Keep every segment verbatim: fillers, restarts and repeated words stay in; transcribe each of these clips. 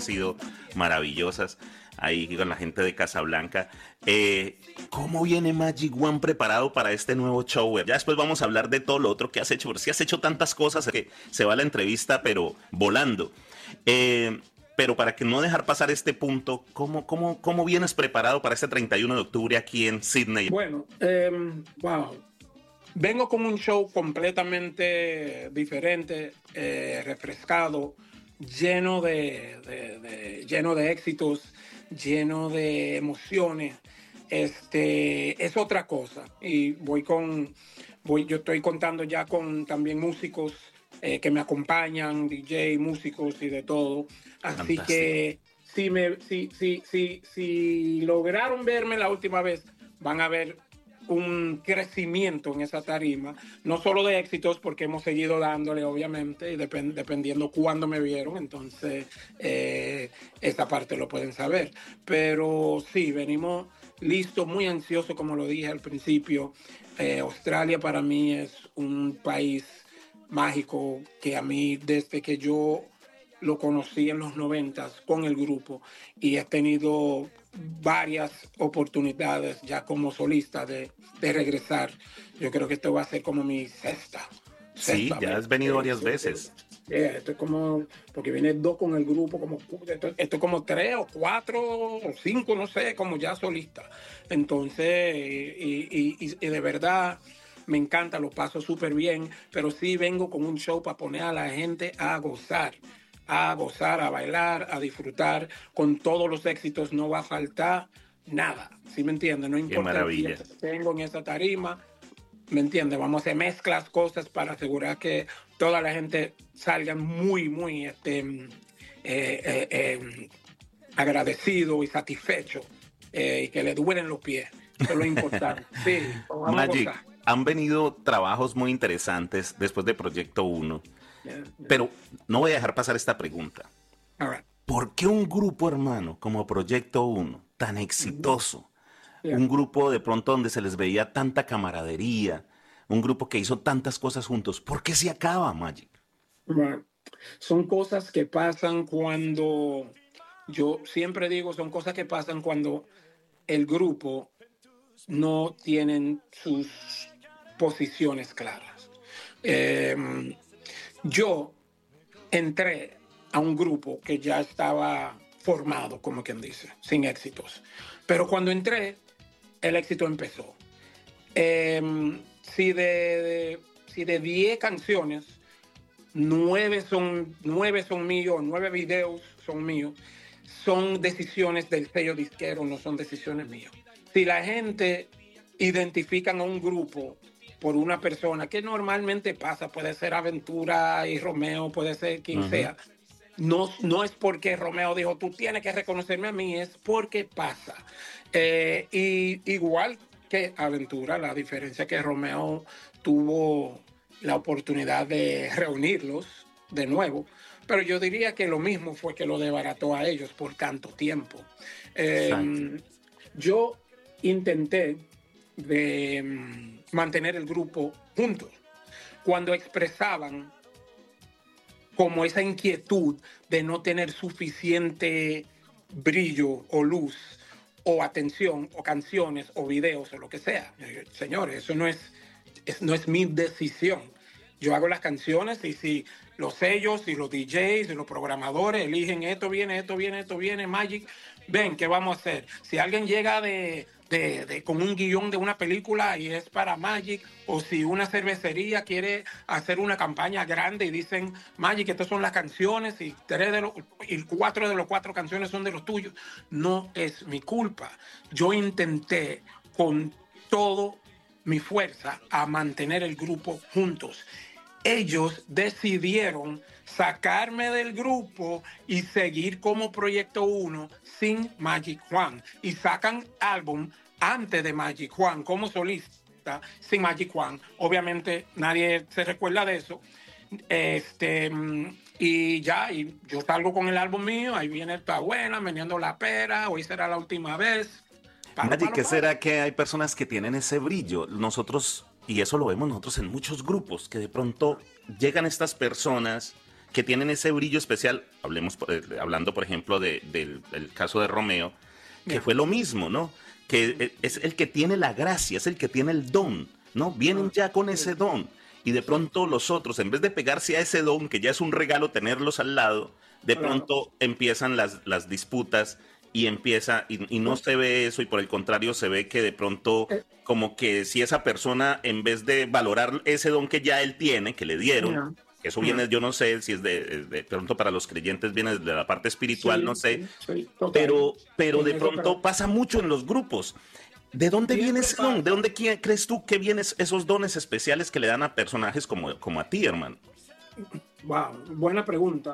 sido maravillosas ahí con la gente de Casablanca. Eh, ¿Cómo viene Magic One preparado para este nuevo show? Ya después vamos a hablar de todo lo otro que has hecho, porque sí has hecho tantas cosas que se va la entrevista, pero volando. Eh, pero para que no dejar pasar este punto, ¿cómo, cómo, cómo vienes preparado para este treinta y uno de octubre aquí en Sydney? Bueno, eh, wow. Vengo con un show completamente diferente, eh, refrescado, lleno de, de, de, lleno de éxitos, lleno de emociones. Este, es otra cosa. Y voy con, voy, yo estoy contando ya con también músicos eh, que me acompañan, D J, músicos y de todo. Así Fantástico. que si, me, si, si, si, si lograron verme la última vez, van a ver un crecimiento en esa tarima, no solo de éxitos, porque hemos seguido dándole, obviamente, y depend, dependiendo cuándo me vieron, entonces eh, esa parte lo pueden saber. Pero sí, venimos listos, muy ansiosos, como lo dije al principio. Eh, Australia para mí es un país mágico que a mí, desde que yo lo conocí en los noventas con el grupo, y he tenido varias oportunidades ya como solista de, de regresar. Yo creo que esto va a ser como mi sexta. Sí, sexta ya vez. has venido varias Sí, veces. yeah, esto es como, porque viene dos con el grupo, como esto, esto es como tres o cuatro o cinco, no sé, como ya solista. Entonces, y, y, y, y de verdad me encanta, lo paso súper bien, pero sí vengo con un show para poner a la gente a gozar. a gozar, a bailar, a disfrutar con todos los éxitos. No va a faltar nada, ¿sí me entiendes? No Qué importa el maravilla. tiempo que tengo en esa tarima, ¿me entiendes? Vamos a hacer mezclas, cosas para asegurar que toda la gente salga muy, muy este, eh, eh, eh, agradecido y satisfecho, eh, y que le duelen los pies. Eso es lo importante. Sí, vamos a Magic, gozar. han venido trabajos muy interesantes después de Proyecto Uno, Yeah, yeah. pero no voy a dejar pasar esta pregunta. All right. ¿Por qué un grupo, hermano, como Proyecto Uno, tan exitoso, Yeah. un grupo de pronto donde se les veía tanta camaradería, un grupo que hizo tantas cosas juntos, ¿por qué se acaba, Magic? Right. Son cosas que pasan cuando, yo siempre digo, son cosas que pasan cuando el grupo no tienen sus posiciones claras. Eh, yo entré a un grupo que ya estaba formado, como quien dice, sin éxitos. Pero cuando entré, el éxito empezó. Eh, si de, de, si de diez canciones, nueve son, nueve son míos, nueve videos son míos, son decisiones del sello disquero, no son decisiones mías. Si la gente identifica a un grupo por una persona, que normalmente pasa, puede ser Aventura y Romeo, puede ser quien Uh-huh. sea, no, no es porque Romeo dijo, tú tienes que reconocerme a mí, es porque pasa. Eh, y igual que Aventura, la diferencia que Romeo tuvo la oportunidad de reunirlos de nuevo, pero yo diría que lo mismo fue que lo desbarató a ellos por tanto tiempo. Eh, yo intenté de um, mantener el grupo juntos cuando expresaban como esa inquietud de no tener suficiente brillo o luz o atención o canciones o videos o lo que sea. Señores, eso no es, es, no es mi decisión. Yo hago las canciones y si los sellos y los D Js y los programadores eligen esto viene, esto viene, esto viene, Magic, ven, ¿qué vamos a hacer? Si alguien llega de, de, de, con un guión de una película y es para Magic, o si una cervecería quiere hacer una campaña grande y dicen, Magic, estas son las canciones y, tres de los, y cuatro de las cuatro canciones son de los tuyos, no es mi culpa. Yo intenté con todo mi fuerza a mantener el grupo juntos. Ellos decidieron sacarme del grupo y seguir como Proyecto Uno sin Magic Juan. Y sacan álbum antes de Magic Juan como solista sin Magic Juan. Obviamente nadie se recuerda de eso. Este, y ya, y yo salgo con el álbum mío, ahí viene Está Buena, Meneando la Pera, Hoy Será la Última Vez. Palo, Magic, palo, ¿qué palo. será que hay personas que tienen ese brillo? Nosotros, y eso lo vemos nosotros en muchos grupos, que de pronto llegan estas personas que tienen ese brillo especial. Hablemos, eh, hablando, por ejemplo, de, del, del caso de Romeo, que Yeah. fue lo mismo, ¿no? Que es el que tiene la gracia, es el que tiene el don, ¿no? Vienen ya con ese don. Y de pronto los otros, en vez de pegarse a ese don, que ya es un regalo tenerlos al lado, de Claro. pronto empiezan las, las disputas y empieza, y, y no se ve eso, y por el contrario se ve que de pronto, Eh, como que si esa persona, en vez de valorar ese don que ya él tiene, que le dieron, yeah. que eso Yeah. viene, yo no sé si es de, de pronto para los creyentes viene de la parte espiritual, Sí, no sé, sí, sí, total. pero, pero En de eso, pronto pero pasa mucho en los grupos. ¿De dónde viene siempre ese don? pasa. ¿De dónde qui- crees tú que vienen esos dones especiales que le dan a personajes como, como a ti, hermano? Wow, buena pregunta.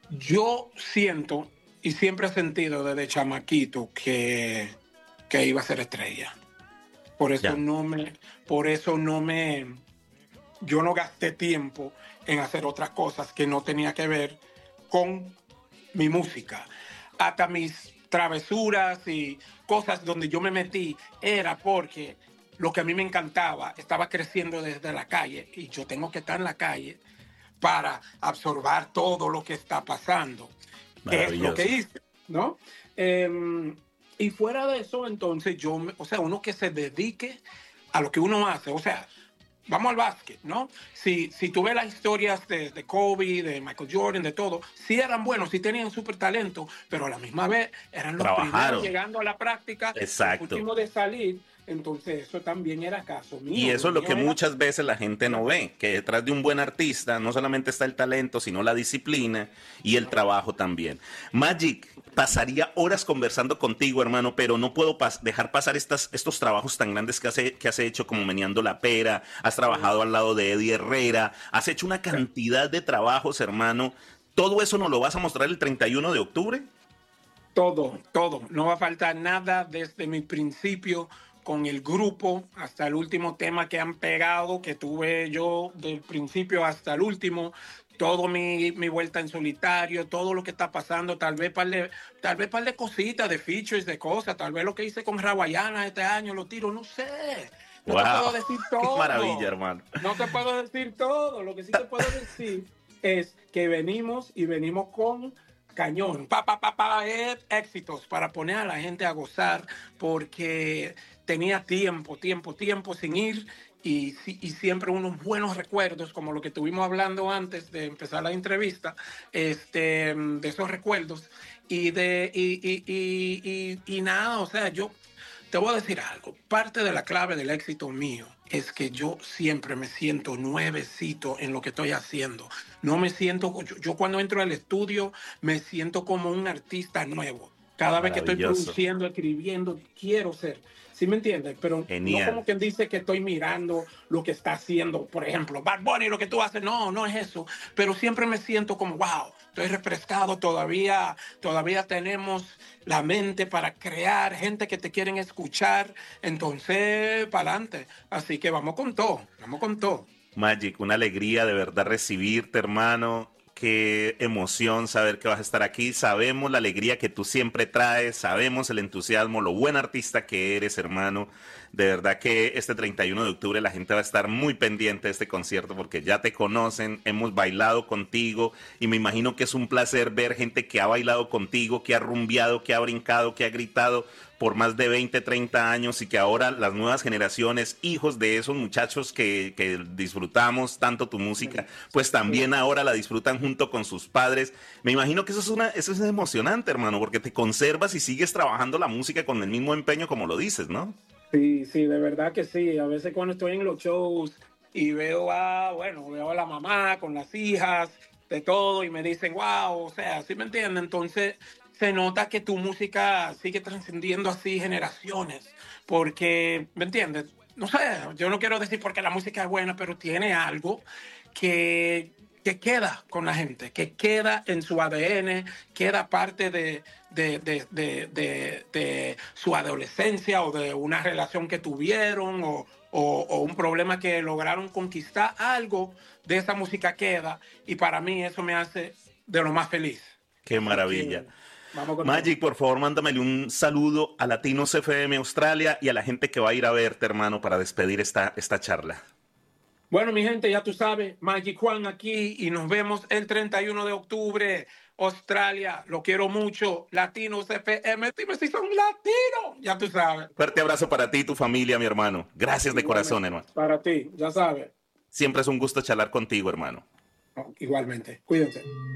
Yo siento y siempre he sentido desde chamaquito que, que iba a ser estrella. Por eso Ya. no me, por eso no me, yo no gasté tiempo en hacer otras cosas que no tenía que ver con mi música. Hasta mis travesuras y cosas donde yo me metí era porque lo que a mí me encantaba estaba creciendo desde la calle y yo tengo que estar en la calle para absorber todo lo que está pasando, que es lo que Maravilloso. hice, ¿no? Eh, y fuera de eso, entonces yo, me- o sea, uno que se dedique a lo que uno hace, o sea, vamos al básquet, ¿no? Si, si tú ves las historias de, de Kobe, de Michael Jordan, de todo, sí eran buenos, sí tenían súper talento, pero a la misma vez eran los primeros Trabajaron. llegando a la práctica, los Exacto. últimos de salir, entonces eso también era caso Y mío. eso es lo que mío era- muchas veces la gente no ve, que detrás de un buen artista no solamente está el talento, sino la disciplina y el trabajo también. Magic, pasaría horas conversando contigo, hermano, pero no puedo pas- dejar pasar estas, estos trabajos tan grandes que has, he- que has hecho, como Meneando la Pera, has trabajado al lado de Eddie Herrera, has hecho una cantidad de trabajos, hermano. ¿Todo eso nos lo vas a mostrar el treinta y uno de octubre? Todo, todo. No va a faltar nada desde mi principio con el grupo hasta el último tema que han pegado, que tuve yo del principio hasta el último. Todo mi, mi vuelta en solitario, todo lo que está pasando, tal vez par de, tal vez par de cositas, de features, de cosas, tal vez lo que hice con Rawayana este año, lo tiro, no sé. No te puedo ¡Wow! decir ¡Qué todo. maravilla, hermano! No te puedo decir todo. Lo que sí te puedo decir es que venimos y venimos con cañón, pa, pa, pa, pa, eh, éxitos para poner a la gente a gozar, porque tenía tiempo, tiempo, tiempo sin ir y, y siempre unos buenos recuerdos, como lo que estuvimos hablando antes de empezar la entrevista, este, de esos recuerdos y de y, y, y, y, y nada, o sea, yo te voy a decir algo. Parte de la clave del éxito mío es que yo siempre me siento nuevecito en lo que estoy haciendo. No me siento, yo, yo cuando entro al estudio me siento como un artista nuevo. Cada vez que estoy Maravilloso. produciendo, escribiendo, quiero ser. ¿Sí me entiendes? Pero no Genial. como quien dice que estoy mirando lo que está haciendo, por ejemplo, Bad Bunny, lo que tú haces. No, no es eso. Pero siempre me siento como, wow, estoy refrescado, todavía, todavía tenemos la mente para crear, gente que te quieren escuchar. Entonces, para adelante. Así que vamos con todo, vamos con todo. Magic, una alegría de verdad recibirte, hermano. Qué emoción saber que vas a estar aquí. Sabemos la alegría que tú siempre traes, sabemos el entusiasmo, lo buen artista que eres, hermano. De verdad que este treinta y uno de octubre la gente va a estar muy pendiente de este concierto porque ya te conocen, hemos bailado contigo y me imagino que es un placer ver gente que ha bailado contigo, que ha rumbeado, que ha brincado, que ha gritado por más de veinte, treinta años y que ahora las nuevas generaciones, hijos de esos muchachos que, que disfrutamos tanto tu música, pues también ahora la disfrutan junto con sus padres. Me imagino que eso es, una, eso es emocionante, hermano, porque te conservas y sigues trabajando la música con el mismo empeño como lo dices, ¿no? Sí, sí, de verdad que sí. A veces cuando estoy en los shows y veo a, bueno, veo a la mamá con las hijas, de todo, y me dicen, wow, o sea, ¿sí me entienden? Entonces se nota que tu música sigue trascendiendo así generaciones, porque, ¿me entiendes? No sé, yo no quiero decir porque la música es buena, pero tiene algo que, que queda con la gente, que queda en su A D N, queda parte de, de, de, de, de, de su adolescencia o de una relación que tuvieron o, o, o un problema que lograron conquistar. Algo de esa música queda y para mí eso me hace de lo más feliz. Qué Así maravilla. que vamos con todo. Magic, por favor, mándamele un saludo a Latinos F M Australia y a la gente que va a ir a verte, hermano, para despedir esta, esta charla. Bueno, mi gente, ya tú sabes, Magic Juan aquí y nos vemos el treinta y uno de octubre. Australia, lo quiero mucho. Latinos F M, dime si son latinos. Ya tú sabes. Fuerte abrazo para ti y tu familia, mi hermano. Gracias de corazón, Igualmente. hermano. Para ti, ya sabes. Siempre es un gusto charlar contigo, hermano. Igualmente. Cuídense.